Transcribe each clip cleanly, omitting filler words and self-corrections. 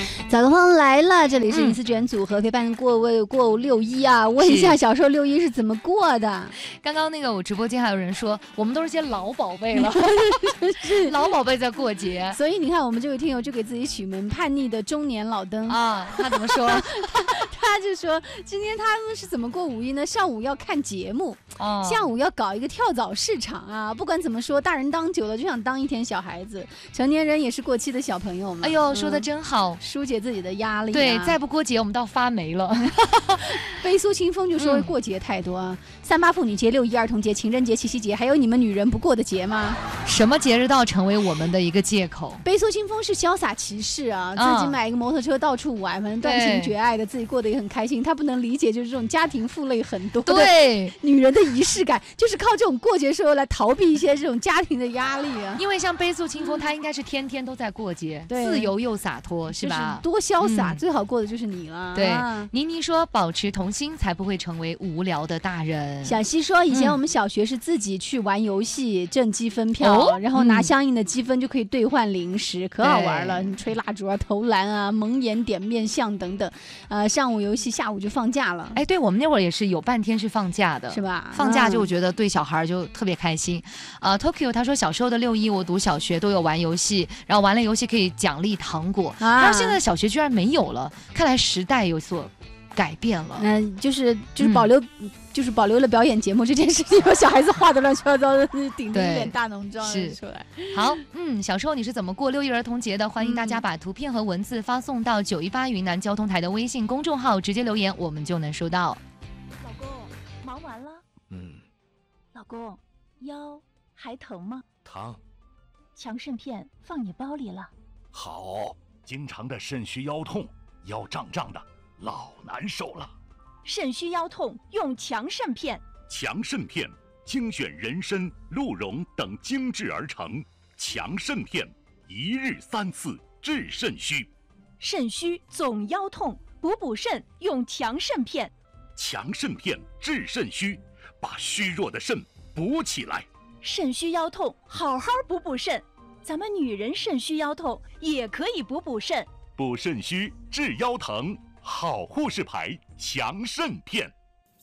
早高峰来了，这里是银丝卷组合陪伴过6·1啊。问一下小时候6·1是怎么过的？ 刚刚那个我直播间还有人说，我们都是些老宝贝了，老宝贝在过节。 所以你看，我们这位听友就给自己取名叛逆的中年老登啊。他怎么说？ 他就说今天他们是怎么过5·1呢？上午要看节目，下午要搞一个跳蚤市场啊。不管怎么说，大人当久了就想当一天小孩子，成年人也是过期的小朋友嘛。 哎呦，说的真好， 疏解自己的压力。 对，再不过节我们到发霉了。 悲苏清风就说过节太多，38妇女节、6·1儿童节、情人节、七夕节，还有你们女人不过的节吗？ 什么节日倒成为我们的一个借口？ 悲苏清风是潇洒骑士啊，自己买一个摩托车到处玩，反正断情绝爱的，自己过得也很开心。他不能理解就是这种家庭负累很多的女人的仪式感，就是靠这种过节时候来逃避一些这种家庭的压力啊。 因为像悲苏清风，他应该是天天都在过节，自由又洒脱，是吧？ 多潇洒，最好过的就是你了。 对，倪妮说保持童心才不会成为无聊的大人。 小西说以前我们小学是自己去玩游戏挣积分票，然后拿相应的积分就可以兑换零食，可好玩了。你吹蜡烛啊、投篮啊、蒙眼点面相等等，上午游戏，下午就放假了。 哎，对，我们那会儿也是有半天是放假的， 是吧？ 放假就我觉得对小孩就特别开心。Tokyo 他说小时候的6·1我读小学都有玩游戏，然后玩了游戏可以奖励糖果，然后现在小学居然没有了，看来时代有所改变了。 就是保留了表演节目这件事情，有小孩子画的乱七八糟的，顶着一脸大浓妆出来。 好，小时候你是怎么过6·1儿童节的？欢迎大家把图片和文字发送到918云南交通台的微信公众号，直接留言我们就能收到。 老公，忙完了？老公，腰还疼吗？ 疼。 强肾片放你包里了。 好，经常的肾虚腰痛，腰胀胀的，老难受了。 肾虚腰痛用强肾片。 强肾片精选人参、鹿茸等精制而成，强肾片一日3次治肾虚。 肾虚总腰痛，补肾用强肾片。 强肾片治肾虚，把虚弱的肾补起来。 肾虚腰痛好好补肾，咱们女人肾虚腰痛也可以补肾。 补肾虚治腰疼，好护士牌强肾片。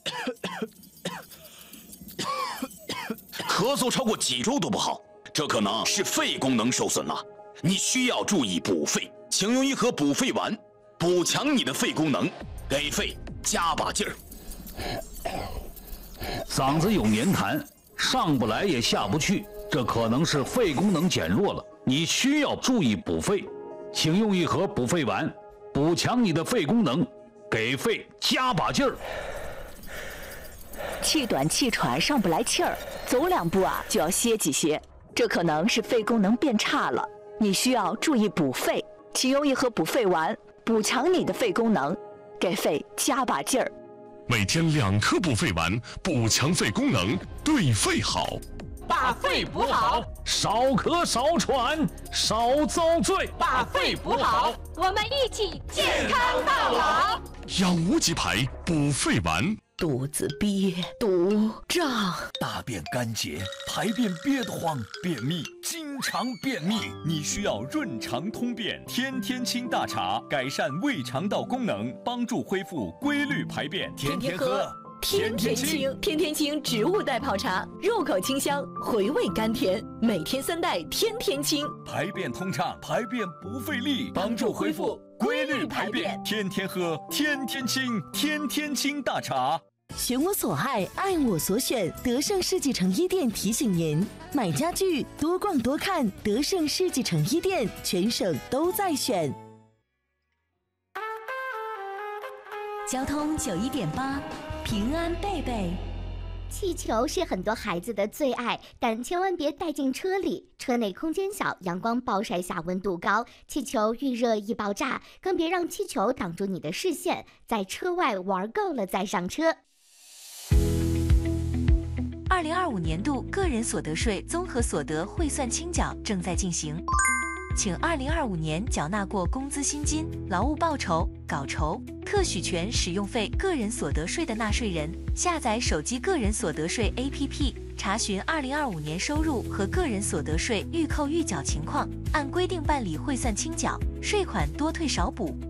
咳嗽超过几周都不好，这可能是肺功能受损了，你需要注意补肺。请用一盒补肺丸，补强你的肺功能，给肺加把劲儿。 嗓子有黏痰，上不来也下不去，这可能是肺功能减弱了，你需要注意补肺。请用一盒补肺丸，补强你的肺功能，给肺加把劲儿。 气短气喘上不来气儿，走2步就要歇几歇，这可能是肺功能变差了，你需要注意补肺。请用一盒补肺丸，补强你的肺功能，给肺加把劲儿。 每天2颗补肺丸，补强肺功能，对肺好。 把肺补好， 少咳少喘少遭罪。 把肺补好，我们一起健康到老。 养无极牌补肺丸。 肚子憋、肚胀、 大便干结、排便憋得慌、便秘，经常便秘，你需要润肠通便天天清大茶，改善胃肠道功能，帮助恢复规律排便。天天喝天天清，天天清植物代泡茶，入口清香，回味甘甜，每天3袋，天天清， 排便通畅，排便不费力，帮助恢复规律排便。天天喝天天清，天天清大茶。 选我所爱，爱我所选。德胜世纪城一店提醒您：买家具多逛多看，德胜世纪城一店，全省都在选。 交通91.8，平安贝贝。 气球是很多孩子的最爱，但千万别带进车里，车内空间小，阳光暴晒下温度高，气球遇热易爆炸，更别让气球挡住你的视线，在车外玩够了再上车。 2025年度个人所得税综合所得汇算清缴正在进行。 请2025年缴纳过工资薪金、劳务报酬、稿酬、特许权使用费、个人所得税的纳税人，下载手机个人所得税 APP， 查询2025年收入和个人所得税预扣预缴情况，按规定办理汇算清缴，税款多退少补。